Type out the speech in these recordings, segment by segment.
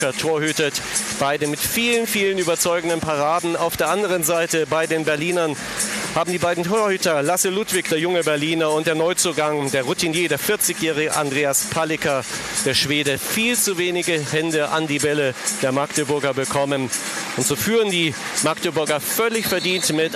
torhütet. Beide mit vielen, vielen überzeugenden Paraden. Auf der anderen Seite bei den Berlinern haben die beiden Torhüter Lasse Ludwig, der junge Berliner, und der Neuzugang, der Routinier, der 40-jährige Andreas Palicka, der Schwede, viel zu wenige Hände an die Bälle der Magdeburger bekommen. Und so führen die Magdeburger völlig verdient mit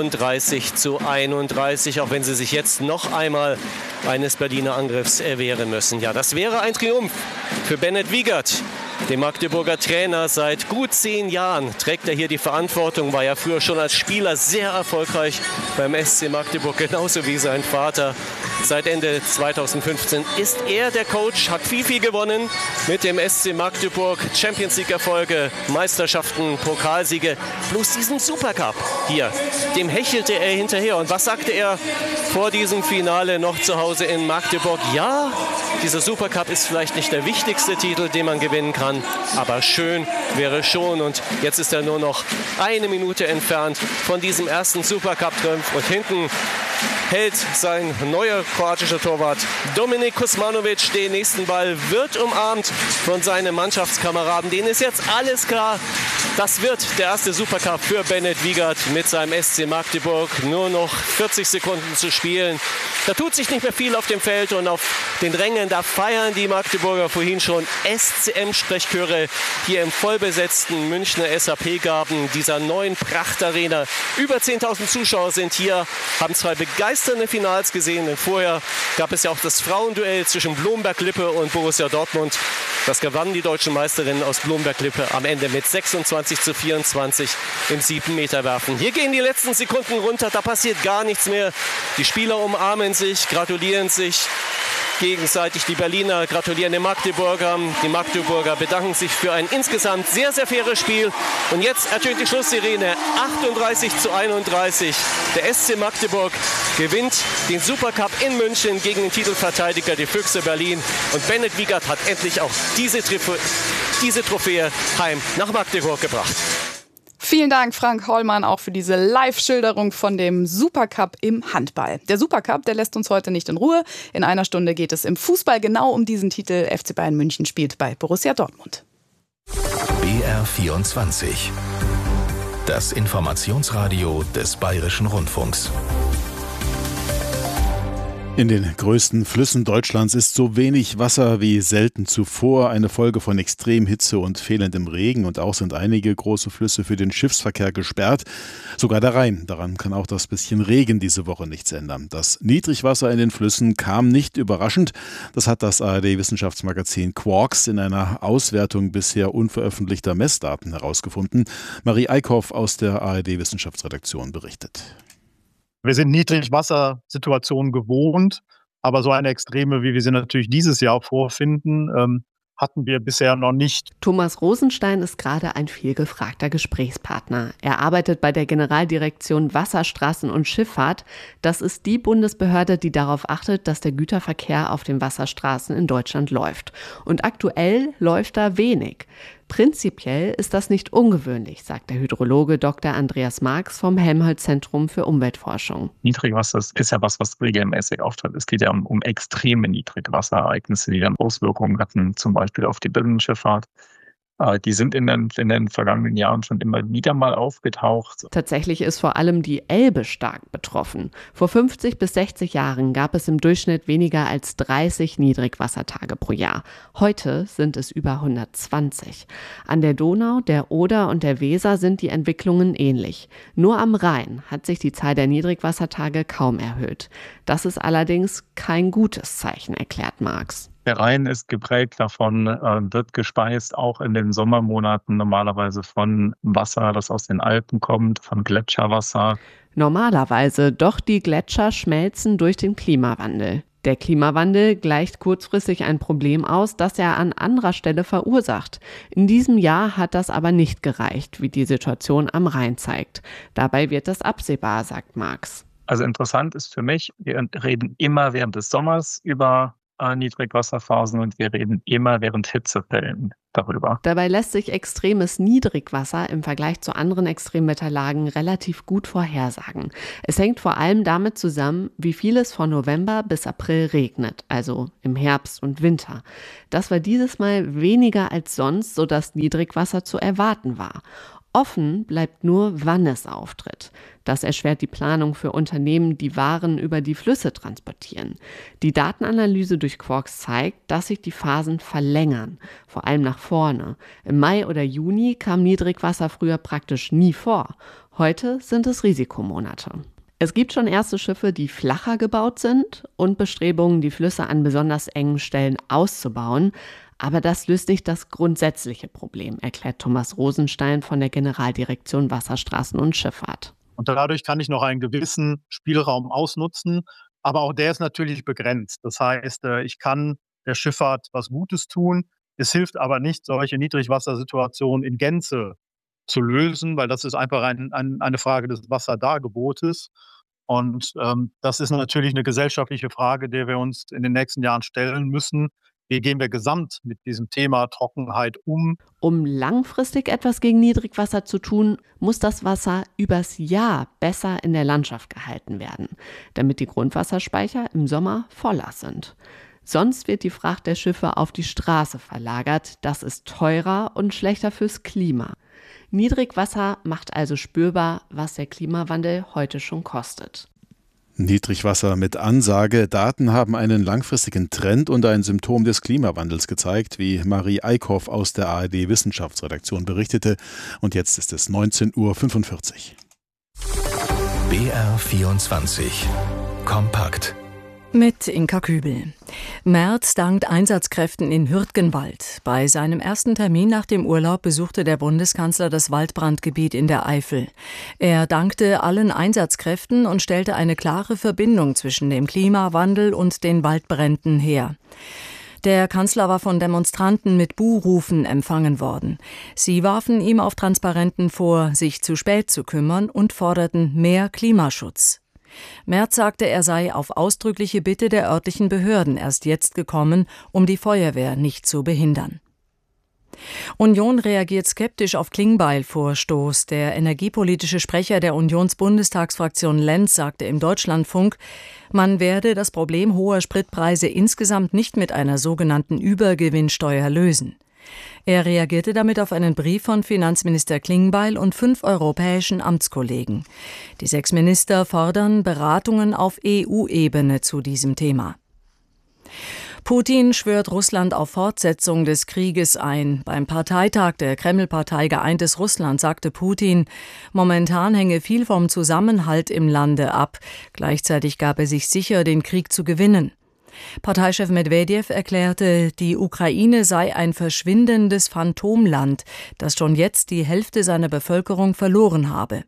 38:31, auch wenn sie sich jetzt noch einmal eines Berliner Angriffs erwehren müssen. Ja, das wäre ein Triumph für Bennett Wiegert, dem Magdeburger Trainer. Seit gut 10 Jahren trägt er hier die Verantwortung, war ja früher schon als Spieler sehr erfolgreich beim SC Magdeburg, genauso wie sein Vater. Seit Ende 2015 ist er der Coach, hat viel gewonnen mit dem SC Magdeburg. Champions League Erfolge, Meisterschaften, Pokalsiege, plus diesen Supercup hier. Dem hechelte er hinterher. Und was sagte er vor diesem Finale noch zu Hause in Magdeburg? Ja, dieser Supercup ist vielleicht nicht der wichtigste Titel, den man gewinnen kann, aber schön wäre schon. Und jetzt ist er nur noch 1 Minute entfernt von diesem ersten Supercup-Triumph. Und hinten hält sein neuer kroatischer Torwart Dominik Kuzmanovic den nächsten Ball, wird umarmt von seinem Mannschaftskameraden. Denen ist jetzt alles klar. Das wird der erste Supercup für Bennett Wiegert mit seinem SC Magdeburg. Nur noch 40 Sekunden zu spielen. Da tut sich nicht mehr viel auf dem Feld und auf den Rängen. Da feiern die Magdeburger vorhin schon SCM-Sprechchöre hier im vollbesetzten Münchner SAP-Garten, dieser neuen Prachtarena. Über 10.000 Zuschauer sind hier, haben 2 begeisternde Finals gesehen. Denn vorher gab es ja auch das Frauenduell zwischen Blomberg-Lippe und Borussia Dortmund. Das gewannen die deutschen Meisterinnen aus Blomberg-Lippe am Ende mit 26:24 im 7-Meter-Werfen. Hier gehen die letzten Sekunden runter, da passiert gar nichts mehr. Die Spieler umarmen sich, gratulieren sich gegenseitig. Die Berliner gratulieren den Magdeburgern. Die Magdeburger bedanken sich für ein insgesamt sehr, sehr faires Spiel. Und jetzt ertönt die Schlusssirene. 38:31. Der SC Magdeburg gewinnt den Supercup in München gegen den Titelverteidiger, die Füchse Berlin. Und Bennett Wiegert hat endlich auch diese Trophäe heim nach Magdeburg gebracht. Vielen Dank, Frank Hollmann, auch für diese Live-Schilderung von dem Supercup im Handball. Der Supercup, der lässt uns heute nicht in Ruhe. In einer Stunde geht es im Fußball genau um diesen Titel. FC Bayern München spielt bei Borussia Dortmund. BR24. Das Informationsradio des Bayerischen Rundfunks. In den größten Flüssen Deutschlands ist so wenig Wasser wie selten zuvor. Eine Folge von Extremhitze und fehlendem Regen. Und auch sind einige große Flüsse für den Schiffsverkehr gesperrt. Sogar der Rhein. Daran kann auch das bisschen Regen diese Woche nichts ändern. Das Niedrigwasser in den Flüssen kam nicht überraschend. Das hat das ARD-Wissenschaftsmagazin Quarks in einer Auswertung bisher unveröffentlichter Messdaten herausgefunden. Marie Eickhoff aus der ARD-Wissenschaftsredaktion berichtet. Wir sind Niedrigwassersituationen gewohnt, aber so eine Extreme, wie wir sie natürlich dieses Jahr vorfinden, hatten wir bisher noch nicht. Thomas Rosenstein ist gerade ein vielgefragter Gesprächspartner. Er arbeitet bei der Generaldirektion Wasserstraßen und Schifffahrt. Das ist die Bundesbehörde, die darauf achtet, dass der Güterverkehr auf den Wasserstraßen in Deutschland läuft. Und aktuell läuft da wenig. Prinzipiell ist das nicht ungewöhnlich, sagt der Hydrologe Dr. Andreas Marx vom Helmholtz-Zentrum für Umweltforschung. Niedrigwasser ist ja was regelmäßig auftritt. Es geht ja um extreme Niedrigwasserereignisse, die dann Auswirkungen hatten, zum Beispiel auf die Binnenschifffahrt. Die sind in den vergangenen Jahren schon immer wieder mal aufgetaucht. Tatsächlich ist vor allem die Elbe stark betroffen. Vor 50 bis 60 Jahren gab es im Durchschnitt weniger als 30 Niedrigwassertage pro Jahr. Heute sind es über 120. An der Donau, der Oder und der Weser sind die Entwicklungen ähnlich. Nur am Rhein hat sich die Zahl der Niedrigwassertage kaum erhöht. Das ist allerdings kein gutes Zeichen, erklärt Marx. Der Rhein ist geprägt davon, wird gespeist auch in den Sommermonaten normalerweise von Wasser, das aus den Alpen kommt, von Gletscherwasser. Normalerweise, doch die Gletscher schmelzen durch den Klimawandel. Der Klimawandel gleicht kurzfristig ein Problem aus, das er an anderer Stelle verursacht. In diesem Jahr hat das aber nicht gereicht, wie die Situation am Rhein zeigt. Dabei wird das absehbar, sagt Marx. Also interessant ist für mich, wir reden immer während des Sommers über Niedrigwasserphasen und wir reden immer während Hitzewellen darüber. Dabei lässt sich extremes Niedrigwasser im Vergleich zu anderen Extremwetterlagen relativ gut vorhersagen. Es hängt vor allem damit zusammen, wie viel es von November bis April regnet, also im Herbst und Winter. Das war dieses Mal weniger als sonst, sodass Niedrigwasser zu erwarten war. Offen bleibt nur, wann es auftritt. Das erschwert die Planung für Unternehmen, die Waren über die Flüsse transportieren. Die Datenanalyse durch Quarks zeigt, dass sich die Phasen verlängern, vor allem nach vorne. Im Mai oder Juni kam Niedrigwasser früher praktisch nie vor. Heute sind es Risikomonate. Es gibt schon erste Schiffe, die flacher gebaut sind und Bestrebungen, die Flüsse an besonders engen Stellen auszubauen. Aber das löst nicht das grundsätzliche Problem, erklärt Thomas Rosenstein von der Generaldirektion Wasserstraßen und Schifffahrt. Und dadurch kann ich noch einen gewissen Spielraum ausnutzen, aber auch der ist natürlich begrenzt. Das heißt, ich kann der Schifffahrt was Gutes tun. Es hilft aber nicht, solche Niedrigwassersituationen in Gänze zu lösen, weil das ist einfach eine Frage des Wasserdargebotes. Und das ist natürlich eine gesellschaftliche Frage, der wir uns in den nächsten Jahren stellen müssen. Wie gehen wir gesamt mit diesem Thema Trockenheit um? Um langfristig etwas gegen Niedrigwasser zu tun, muss das Wasser übers Jahr besser in der Landschaft gehalten werden, damit die Grundwasserspeicher im Sommer voller sind. Sonst wird die Fracht der Schiffe auf die Straße verlagert. Das ist teurer und schlechter fürs Klima. Niedrigwasser macht also spürbar, was der Klimawandel heute schon kostet. Niedrigwasser mit Ansage. Daten haben einen langfristigen Trend und ein Symptom des Klimawandels gezeigt, wie Marie Eickhoff aus der ARD-Wissenschaftsredaktion berichtete. Und jetzt ist es 19:45 Uhr. BR24 Kompakt. Mit Inka Kübel. Merz dankt Einsatzkräften in Hürtgenwald. Bei seinem ersten Termin nach dem Urlaub besuchte der Bundeskanzler das Waldbrandgebiet in der Eifel. Er dankte allen Einsatzkräften und stellte eine klare Verbindung zwischen dem Klimawandel und den Waldbränden her. Der Kanzler war von Demonstranten mit Buhrufen empfangen worden. Sie warfen ihm auf Transparenten vor, sich zu spät zu kümmern und forderten mehr Klimaschutz. Merz sagte, er sei auf ausdrückliche Bitte der örtlichen Behörden erst jetzt gekommen, um die Feuerwehr nicht zu behindern. Union reagiert skeptisch auf Klingbeil-Vorstoß. Der energiepolitische Sprecher der Unionsbundestagsfraktion Lenz sagte im Deutschlandfunk, man werde das Problem hoher Spritpreise insgesamt nicht mit einer sogenannten Übergewinnsteuer lösen. Er reagierte damit auf einen Brief von Finanzminister Klingbeil und 5 europäischen Amtskollegen. Die 6 Minister fordern Beratungen auf EU-Ebene zu diesem Thema. Putin schwört Russland auf Fortsetzung des Krieges ein. Beim Parteitag der Kreml-Partei Geeintes Russland sagte Putin, momentan hänge viel vom Zusammenhalt im Lande ab. Gleichzeitig gab er sich sicher, den Krieg zu gewinnen. Parteichef Medwedew erklärte, die Ukraine sei ein verschwindendes Phantomland, das schon jetzt die Hälfte seiner Bevölkerung verloren habe.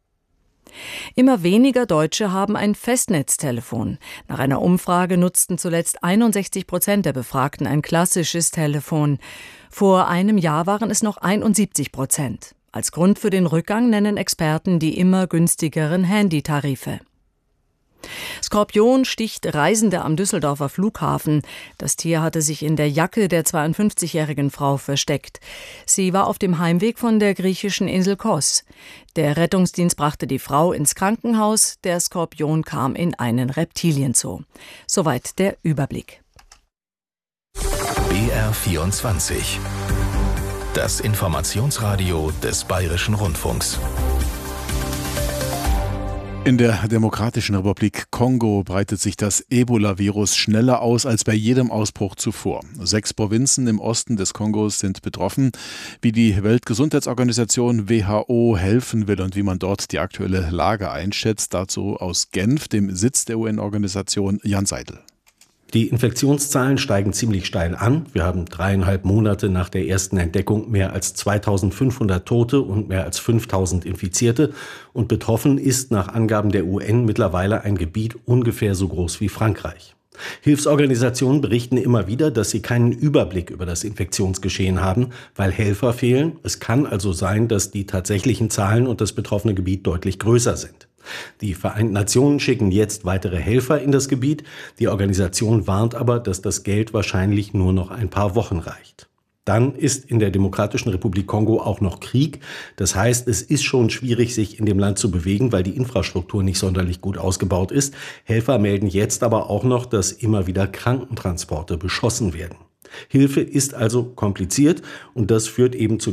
Immer weniger Deutsche haben ein Festnetztelefon. Nach einer Umfrage nutzten zuletzt 61% der Befragten ein klassisches Telefon. Vor einem Jahr waren es noch 71%. Als Grund für den Rückgang nennen Experten die immer günstigeren Handytarife. Skorpion sticht Reisende am Düsseldorfer Flughafen. Das Tier hatte sich in der Jacke der 52-jährigen Frau versteckt. Sie war auf dem Heimweg von der griechischen Insel Kos. Der Rettungsdienst brachte die Frau ins Krankenhaus. Der Skorpion kam in einen Reptilienzoo. Soweit der Überblick. BR24. Das Informationsradio des Bayerischen Rundfunks. In der Demokratischen Republik Kongo breitet sich das Ebola-Virus schneller aus als bei jedem Ausbruch zuvor. 6 Provinzen im Osten des Kongos sind betroffen. Wie die Weltgesundheitsorganisation WHO helfen will und wie man dort die aktuelle Lage einschätzt, dazu aus Genf, dem Sitz der UN-Organisation, Jan Seidel. Die Infektionszahlen steigen ziemlich steil an. Wir haben 3,5 Monate nach der ersten Entdeckung mehr als 2.500 Tote und mehr als 5.000 Infizierte. Und betroffen ist nach Angaben der UN mittlerweile ein Gebiet ungefähr so groß wie Frankreich. Hilfsorganisationen berichten immer wieder, dass sie keinen Überblick über das Infektionsgeschehen haben, weil Helfer fehlen. Es kann also sein, dass die tatsächlichen Zahlen und das betroffene Gebiet deutlich größer sind. Die Vereinten Nationen schicken jetzt weitere Helfer in das Gebiet. Die Organisation warnt aber, dass das Geld wahrscheinlich nur noch ein paar Wochen reicht. Dann ist in der Demokratischen Republik Kongo auch noch Krieg. Das heißt, es ist schon schwierig, sich in dem Land zu bewegen, weil die Infrastruktur nicht sonderlich gut ausgebaut ist. Helfer melden jetzt aber auch noch, dass immer wieder Krankentransporte beschossen werden. Hilfe ist also kompliziert und das führt eben zu